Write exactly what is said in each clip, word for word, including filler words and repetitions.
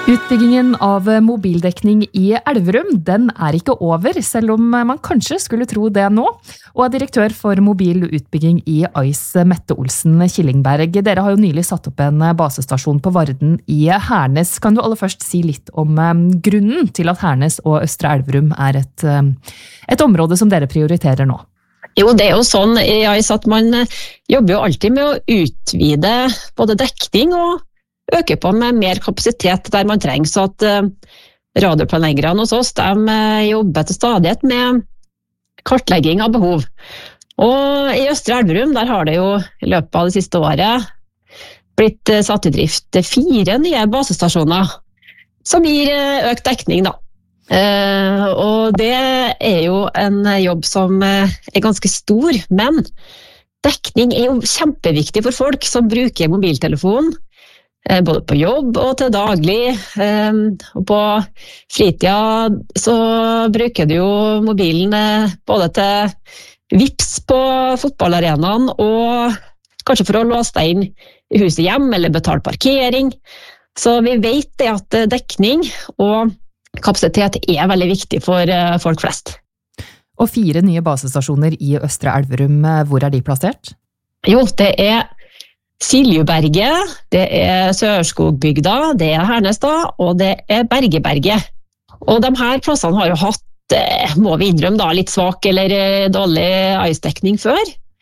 Utbyggingen av mobildekning i Elverum, den er ikke over, selv om man kanskje skulle tro det nå. Og direktør for mobil utbygging i Ice, Mette Olsen Killingberg, dere har jo nylig satt opp en basestasjon på Varden i Hernes. Kan du aller først si litt om grunnen til at Hernes og Østre Elverum er et, et område som dere prioriterer nå? Jo, det er jo sånn i Ice at man jobber jo alltid med å utvide både dekning og øke på med mer kapasitet der man trenger, så at uh, radioplanleggerne hos oss, de uh, jobber til stadighet med kartlegging av behov. Og i Østre Elverum, der har det jo i løpet av det siste året blitt uh, satt i drift fire nye basestasjoner, som gir uh, økt dekning da. Uh, og det er jo en jobb som uh, er ganske stor, men dekning er jo kjempeviktig for folk som bruker mobiltelefonen, både på jobb og til daglig, og på fritida så bruker du jo mobilen både til vips på fotballarenaen og kanskje for å låse deg inn i huset hjem eller betale parkering. Så vi vet det at dekning og kapasitet er veldig viktig for folk flest. Og fire nye basestasjoner i Østre Elverum, hvor er de plassert? Jo, det er Siljuberget, det er Sørskogbygda, det er Hernes da, og det er Bergeberget. Og de her plassene har jo hatt, må vi innrømme da, litt svak eller dårlig ice-dekning før.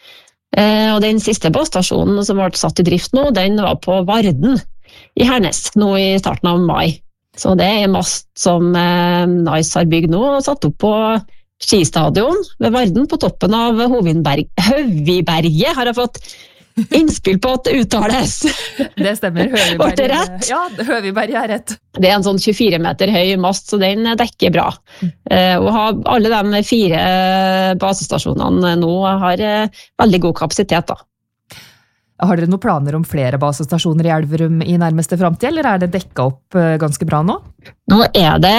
Og den siste basestasjonen som ble satt i drift nå, den var på Varden i Hernes, nå i starten av mai. Så det er en mast som Ice har bygd nå og satt opp på skistadion ved Varden på toppen av Hovinberg. Høviberget har jeg fått innspill på at det uttales. Det stemmer, Høviberg. Ja, Høviberg er rett. Det er en sånn tjuefire meter høy mast, så den dekker bra. Mm. Og alle de fire basestasjonene nå har veldig god kapasitet da. Har dere noen planer om flere basestasjoner i Elverum i nærmeste fremtid, eller er det dekket opp ganske bra nå? Nå er det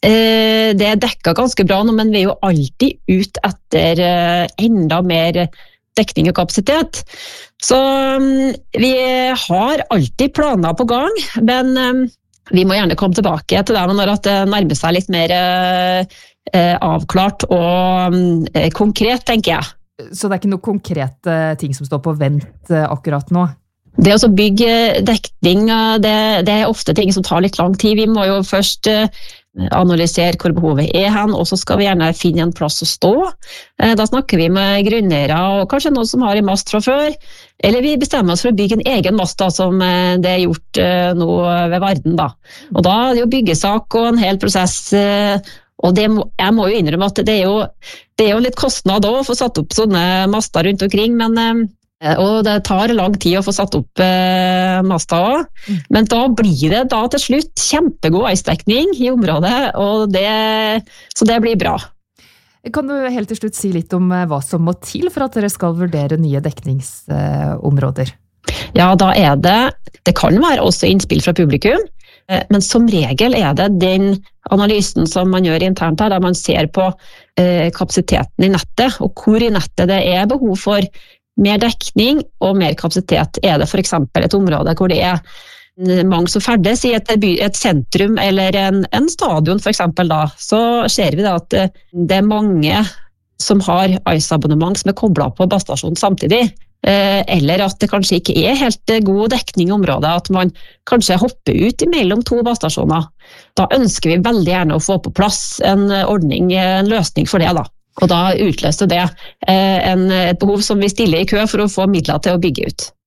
det er dekket ganske bra nå, men vi er jo alltid ut etter enda mer dekning og kapasitet. Så um, vi har alltid planer på gang, men um, vi må gjerne komme tilbake til det når det nærmer seg litt mer uh, avklart og um, konkret, tenker jeg. Så det er ikke noe konkrete ting som står på vent uh, akkurat nå? Det å bygge dekning, det, det er ofte ting som tar litt lang tid. Vi må jo først uh, analysere hvor behovet er hen, og så skal vi gjerne finne en plass å stå. Da snakker vi med grunneiere og kanskje noen som har en mast fra før, eller vi bestemmer oss for å bygge en egen mast da, som det er gjort nå ved Varden. Da. Og da er det jo byggesak og en hel prosess, og det må, jeg må jo innrømme at det er jo, det er jo litt kostnad da, å få satt opp sånne master rundt omkring, men og det tar lang tid å få satt opp eh, masta også. Mm. Men da blir det da til slutt kjempegod ice-dekning i området, og det, så det blir bra. Kan du helt til slutt si litt om hva som må til for at dere skal vurdere nye dekningsområder? Ja, da er det, det kan være også innspill fra publikum, men som regel er det den analysen som man gjør internt her, der man ser på eh, kapasiteten i nettet, og hvor i nettet det er behov for mer dekning og mer kapasitet. Er det for eksempel et område hvor det er mange som ferdes i et, by, et sentrum eller en, en stadion for eksempel da, så ser vi da at det er mange som har ice-abonnement som er koblet på basestasjonen samtidig, eh, eller at det kanskje ikke er helt god dekning i området, at man kanskje hopper ut mellom to basestasjoner. Da ønsker vi veldig gjerne å få på plass en ordning, en løsning for det da. Og da utløste det eh, en, et behov som vi stiller i kø for å få midler til å bygge ut.